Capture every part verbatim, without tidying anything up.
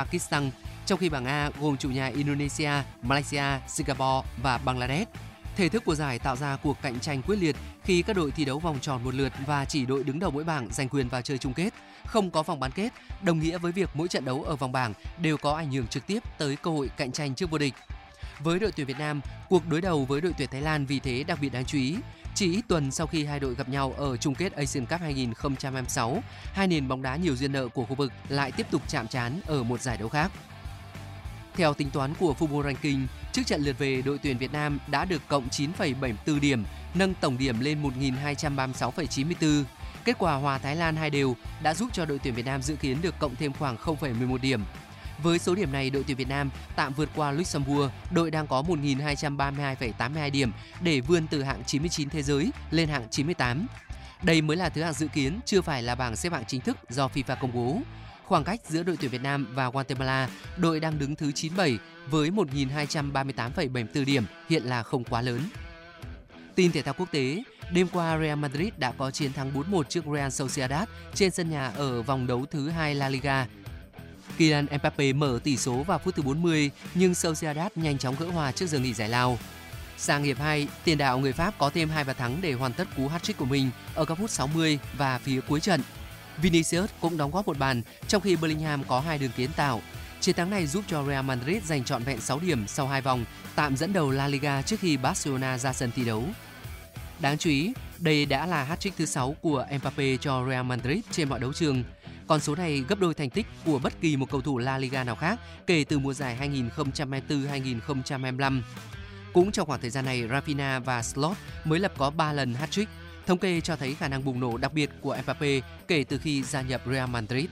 Pakistan, trong khi bảng A gồm chủ nhà Indonesia, Malaysia, Singapore và Bangladesh. Thể thức của giải tạo ra cuộc cạnh tranh quyết liệt khi các đội thi đấu vòng tròn một lượt và chỉ đội đứng đầu mỗi bảng giành quyền vào chơi chung kết. Không có vòng bán kết, đồng nghĩa với việc mỗi trận đấu ở vòng bảng đều có ảnh hưởng trực tiếp tới cơ hội cạnh tranh trước vô địch. Với đội tuyển Việt Nam, cuộc đối đầu với đội tuyển Thái Lan vì thế đặc biệt đáng chú ý. Chỉ ít tuần sau khi hai đội gặp nhau ở chung kết Asian Cup hai không hai sáu, hai nền bóng đá nhiều duyên nợ của khu vực lại tiếp tục chạm trán ở một giải đấu khác. Theo tính toán của Football Ranking, trước trận lượt về, đội tuyển Việt Nam đã được cộng chín phẩy bảy mươi tư điểm, nâng tổng điểm lên một nghìn hai trăm ba mươi sáu phẩy chín mươi tư. Kết quả hòa Thái Lan hai đều đã giúp cho đội tuyển Việt Nam dự kiến được cộng thêm khoảng không phẩy mười một điểm. Với số điểm này, đội tuyển Việt Nam tạm vượt qua Luxembourg, đội đang có một nghìn hai trăm ba mươi hai phẩy tám mươi hai điểm để vươn từ hạng chín mươi chín thế giới lên hạng chín mươi tám. Đây mới là thứ hạng dự kiến, chưa phải là bảng xếp hạng chính thức do FIFA công bố. Khoảng cách giữa đội tuyển Việt Nam và Guatemala, đội đang đứng thứ chín mươi bảy với một nghìn hai trăm ba mươi tám phẩy bảy mươi tư điểm, hiện là không quá lớn. Tin thể thao quốc tế, đêm qua Real Madrid đã có chiến thắng bốn một trước Real Sociedad trên sân nhà ở vòng đấu thứ hai La Liga. Kylian Mbappé mở tỷ số vào phút thứ bốn mươi, nhưng Sociedad nhanh chóng gỡ hòa trước giờ nghỉ giải lao. Sang hiệp hai, tiền đạo người Pháp có thêm hai bàn thắng để hoàn tất cú hat-trick của mình ở các phút sáu mươi và phía cuối trận. Vinicius cũng đóng góp một bàn, trong khi Bellingham có hai đường kiến tạo. Chiến thắng này giúp cho Real Madrid giành trọn vẹn sáu điểm sau hai vòng, tạm dẫn đầu La Liga trước khi Barcelona ra sân thi đấu. Đáng chú ý, đây đã là hat-trick thứ sáu của Mbappé cho Real Madrid trên mọi đấu trường. Con số này gấp đôi thành tích của bất kỳ một cầu thủ La Liga nào khác kể từ mùa giải hai không hai tư hai không hai lăm. Cũng trong khoảng thời gian này, Rafinha và Slot mới lập có ba lần hat-trick. Thống kê cho thấy khả năng bùng nổ đặc biệt của Mbappé kể từ khi gia nhập Real Madrid.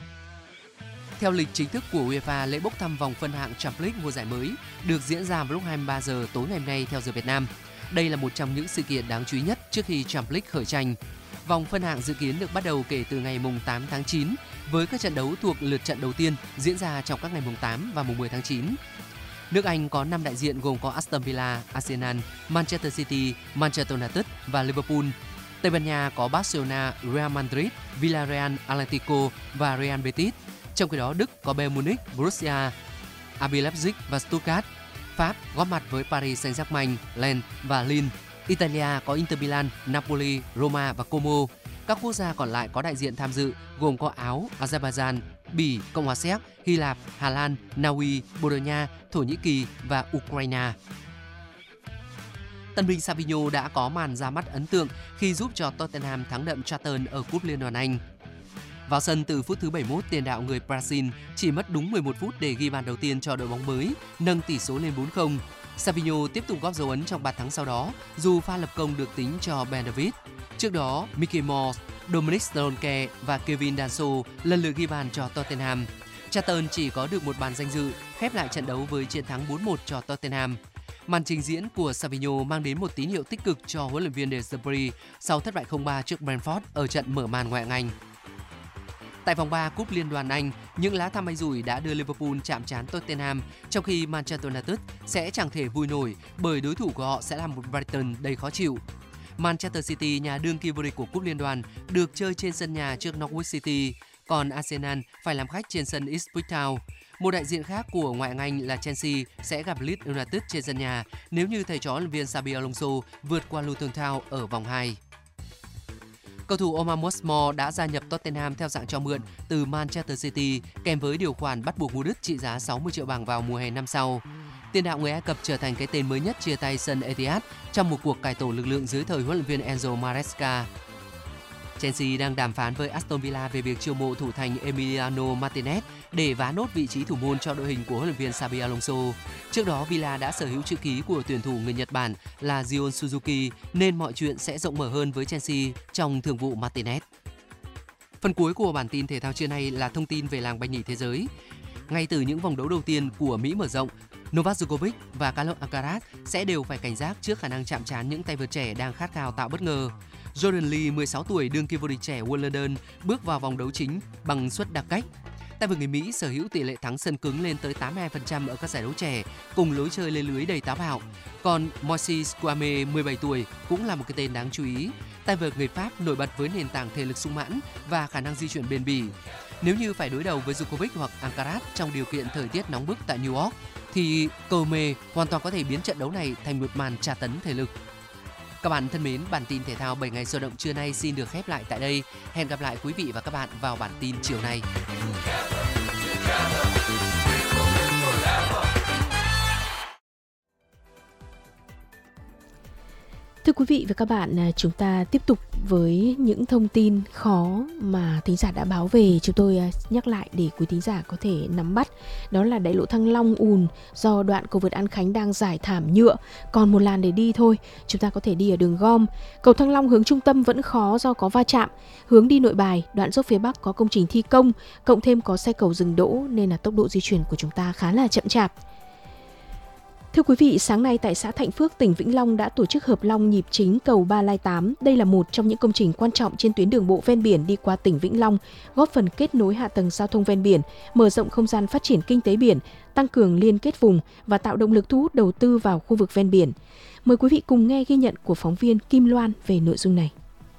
Theo lịch chính thức của UEFA, lễ bốc thăm vòng phân hạng Champions League mùa giải mới được diễn ra vào lúc hai mươi ba giờ tối ngày hôm nay theo giờ Việt Nam. Đây là một trong những sự kiện đáng chú ý nhất trước khi Champions League khởi tranh. Vòng phân hạng dự kiến được bắt đầu kể từ ngày tám tháng chín với các trận đấu thuộc lượt trận đầu tiên diễn ra trong các ngày tám và mười tháng chín. Nước Anh có năm đại diện gồm có Aston Villa, Arsenal, Manchester City, Manchester United và Liverpool. Tây Ban Nha có Barcelona, Real Madrid, Villarreal, Atletico và Real Betis. Trong khi đó, Đức có Bayern Munich, Borussia, rờ bê Leipzig và Stuttgart. Pháp góp mặt với Paris Saint-Germain, Lens và Lille. Italia có Inter Milan, Napoli, Roma và Como. Các quốc gia còn lại có đại diện tham dự gồm có Áo, Azerbaijan, Bỉ, Cộng hòa Séc, Hy Lạp, Hà Lan, Na Uy, Bồ Đào Nha, Thổ Nhĩ Kỳ và Ukraine. Tân binh Savinho đã có màn ra mắt ấn tượng khi giúp cho Tottenham thắng đậm Charlton ở Cúp Liên đoàn Anh. Vào sân từ phút thứ bảy mươi mốt, tiền đạo người Brazil chỉ mất đúng mười một phút để ghi bàn đầu tiên cho đội bóng mới, nâng tỷ số lên bốn không. Savinho tiếp tục góp dấu ấn trong bàn thắng sau đó, dù pha lập công được tính cho Ben Davies. Trước đó, Mickey Mouse, Dominic Solanke và Kevin Danso lần lượt ghi bàn cho Tottenham. Charlton chỉ có được một bàn danh dự, khép lại trận đấu với chiến thắng bốn một cho Tottenham. Màn trình diễn của Savinho mang đến một tín hiệu tích cực cho huấn luyện viên De Zerbi sau thất bại không ba trước Brentford ở trận mở màn ngoại hạng Anh. Tại vòng ba Cúp Liên đoàn Anh, những lá thăm may rủi đã đưa Liverpool chạm trán Tottenham, trong khi Manchester United sẽ chẳng thể vui nổi bởi đối thủ của họ sẽ là một Brighton đầy khó chịu. Manchester City, nhà đương kim vô địch của Cúp Liên đoàn, được chơi trên sân nhà trước Norwich City, còn Arsenal phải làm khách trên sân Ipswich Town. Một đại diện khác của ngoại hạng Anh là Chelsea sẽ gặp Leeds United trên sân nhà nếu như thầy trò huấn luyện viên Xabi Alonso vượt qua Luton Town ở vòng hai. Cầu thủ Omar Mosmore đã gia nhập Tottenham theo dạng cho mượn từ Manchester City kèm với điều khoản bắt buộc mua đứt trị giá sáu mươi triệu bảng vào mùa hè năm sau. Tiền đạo người Ai Cập trở thành cái tên mới nhất chia tay sân Etihad trong một cuộc cải tổ lực lượng dưới thời huấn luyện viên Enzo Maresca. Chelsea đang đàm phán với Aston Villa về việc chiêu mộ thủ thành Emiliano Martinez để vá nốt vị trí thủ môn cho đội hình của huấn luyện viên Xabi Alonso. Trước đó, Villa đã sở hữu chữ ký của tuyển thủ người Nhật Bản là Gion Suzuki nên mọi chuyện sẽ rộng mở hơn với Chelsea trong thương vụ Martinez. Phần cuối của bản tin thể thao trưa nay là thông tin về làng banh nhì thế giới. Ngay từ những vòng đấu đầu tiên của Mỹ mở rộng, Novak Djokovic và Carlos Alcaraz sẽ đều phải cảnh giác trước khả năng chạm trán những tay vợt trẻ đang khát khao tạo bất ngờ. Jordan Lee, mười sáu tuổi, đương kim vô địch trẻ Wimbledon, bước vào vòng đấu chính bằng suất đặc cách. Tay vợt người Mỹ sở hữu tỷ lệ thắng sân cứng lên tới tám mươi hai phần trăm ở các giải đấu trẻ, cùng lối chơi lên lưới đầy táo bạo. Còn Moises Kouame, mười bảy tuổi, cũng là một cái tên đáng chú ý. Tay vợt người Pháp nổi bật với nền tảng thể lực sung mãn và khả năng di chuyển bền bỉ. Nếu như phải đối đầu với Djokovic hoặc Alcaraz trong điều kiện thời tiết nóng bức tại New York, thì Kouame hoàn toàn có thể biến trận đấu này thành một màn tra tấn thể lực. Các bạn thân mến, bản tin thể thao bảy ngày sôi động trưa nay xin được khép lại tại đây. Hẹn gặp lại quý vị và các bạn vào bản tin chiều nay. Thưa quý vị và các bạn, chúng ta tiếp tục với những thông tin khó mà thính giả đã báo về. Chúng tôi nhắc lại để quý thính giả có thể nắm bắt. Đó là đại lộ Thăng Long ùn do đoạn cầu vượt An Khánh đang rải thảm nhựa, còn một làn để đi thôi. Chúng ta có thể đi ở đường gom. Cầu Thăng Long hướng trung tâm vẫn khó do có va chạm. Hướng đi Nội Bài, đoạn dốc phía Bắc có công trình thi công, cộng thêm có xe cầu dừng đỗ nên là tốc độ di chuyển của chúng ta khá là chậm chạp. Thưa quý vị, sáng nay tại xã Thạnh Phước, tỉnh Vĩnh Long đã tổ chức hợp long nhịp chính cầu Ba Lai tám. Đây là một trong những công trình quan trọng trên tuyến đường bộ ven biển đi qua tỉnh Vĩnh Long, góp phần kết nối hạ tầng giao thông ven biển, mở rộng không gian phát triển kinh tế biển, tăng cường liên kết vùng và tạo động lực thu hút đầu tư vào khu vực ven biển. Mời quý vị cùng nghe ghi nhận của phóng viên Kim Loan về nội dung này.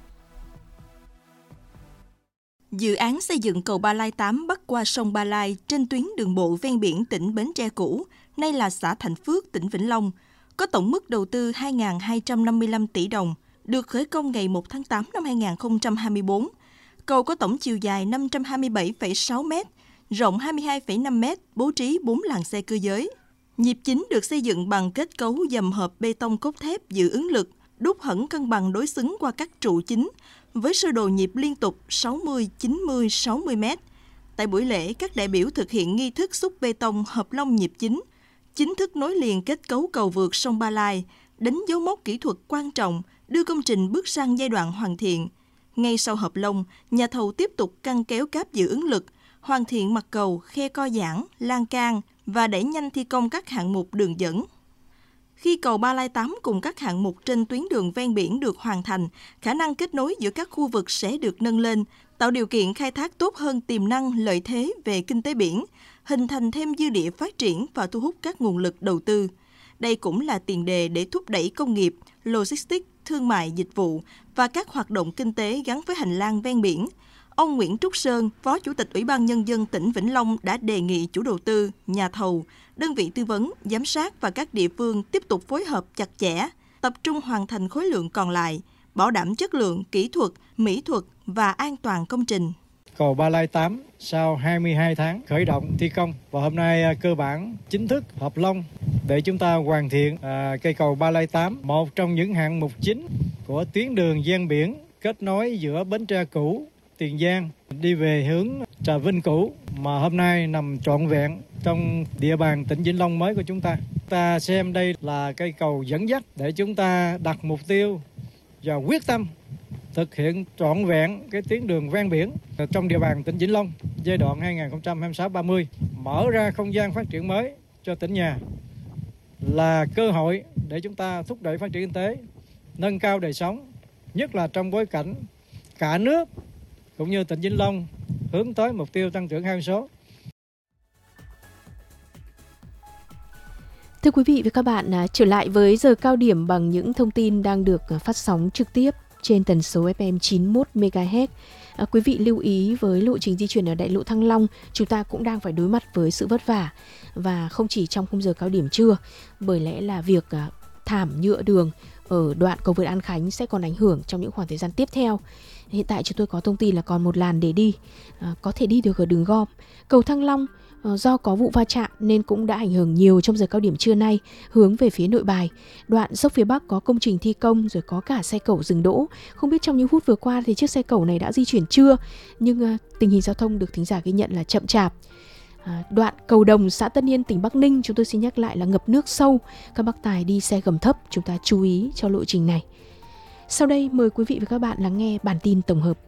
Dự án xây dựng cầu Ba Lai tám bắc qua sông Ba Lai trên tuyến đường bộ ven biển tỉnh Bến Tre cũ, nay là xã Thạnh Phước, tỉnh Vĩnh Long, có tổng mức đầu tư hai nghìn hai trăm năm mươi lăm tỷ đồng, được khởi công ngày một tháng tám năm hai nghìn không trăm hai mươi tư. Cầu có tổng chiều dài năm trăm hai mươi bảy phẩy sáu mét, rộng hai mươi hai phẩy năm mét, bố trí bốn làn xe cơ giới. Nhịp chính được xây dựng bằng kết cấu dầm hợp bê tông cốt thép giữ ứng lực, đúc hẳn cân bằng đối xứng qua các trụ chính, với sơ đồ nhịp liên tục sáu mươi, chín mươi, sáu mươi mét. Tại buổi lễ, các đại biểu thực hiện nghi thức xúc bê tông hợp long nhịp chính, chính thức nối liền kết cấu cầu vượt sông Ba Lai, đánh dấu mốc kỹ thuật quan trọng, đưa công trình bước sang giai đoạn hoàn thiện. Ngay sau hợp long, nhà thầu tiếp tục căng kéo cáp giữ ứng lực, hoàn thiện mặt cầu, khe co giãn, lan can và đẩy nhanh thi công các hạng mục đường dẫn. Khi cầu Ba Lai tám cùng các hạng mục trên tuyến đường ven biển được hoàn thành, khả năng kết nối giữa các khu vực sẽ được nâng lên, tạo điều kiện khai thác tốt hơn tiềm năng lợi thế về kinh tế biển, hình thành thêm dư địa phát triển và thu hút các nguồn lực đầu tư. Đây cũng là tiền đề để thúc đẩy công nghiệp, logistics, thương mại, dịch vụ và các hoạt động kinh tế gắn với hành lang ven biển. Ông Nguyễn Trúc Sơn, Phó Chủ tịch Ủy ban Nhân dân tỉnh Vĩnh Long đã đề nghị chủ đầu tư, nhà thầu, đơn vị tư vấn, giám sát và các địa phương tiếp tục phối hợp chặt chẽ, tập trung hoàn thành khối lượng còn lại, bảo đảm chất lượng, kỹ thuật, mỹ thuật và an toàn công trình. Cầu Ba Lai tám sau hai mươi hai tháng khởi động thi công và hôm nay cơ bản chính thức hợp long để chúng ta hoàn thiện à, cây cầu Ba Lai tám, một trong những hạng mục chính của tuyến đường ven biển kết nối giữa Bến Tre cũ, Tiền Giang đi về hướng Trà Vinh cũ mà hôm nay nằm trọn vẹn trong địa bàn tỉnh Vĩnh Long mới của chúng ta. Ta xem đây là cây cầu dẫn dắt để chúng ta đặt mục tiêu và quyết tâm thực hiện trọn vẹn cái tuyến đường ven biển trong địa bàn tỉnh Vĩnh Long giai đoạn hai nghìn không trăm hai mươi sáu đến ba mươi, mở ra không gian phát triển mới cho tỉnh nhà, là cơ hội để chúng ta thúc đẩy phát triển kinh tế, nâng cao đời sống, nhất là trong bối cảnh cả nước cũng như tỉnh Vĩnh Long hướng tới mục tiêu tăng trưởng hai số. Thưa quý vị và các bạn, trở lại với giờ cao điểm bằng những thông tin đang được phát sóng trực tiếp trên tần số ép em chín mươi mốt mê ga héc. À, quý vị lưu ý với lộ trình di chuyển ở đại lộ Thăng Long, chúng ta cũng đang phải đối mặt với sự vất vả và không chỉ trong khung giờ cao điểm trưa, bởi lẽ là việc à, thảm nhựa đường ở đoạn cầu vượt An Khánh sẽ còn ảnh hưởng trong những khoảng thời gian tiếp theo. Hiện tại chúng tôi có thông tin là còn một làn để đi, à, có thể đi được ở đường gom. Cầu Thăng Long à, do có vụ va chạm nên cũng đã ảnh hưởng nhiều trong giờ cao điểm trưa nay hướng về phía Nội Bài. Đoạn dốc phía Bắc có công trình thi công rồi có cả xe cẩu dừng đỗ. Không biết trong những phút vừa qua thì chiếc xe cẩu này đã di chuyển chưa, nhưng à, tình hình giao thông được thính giả ghi nhận là chậm chạp. À, đoạn cầu Đồng, xã Tân Yên, tỉnh Bắc Ninh, chúng tôi xin nhắc lại là ngập nước sâu. Các bác tài đi xe gầm thấp, chúng ta chú ý cho lộ trình này. Sau đây mời quý vị và các bạn lắng nghe bản tin tổng hợp.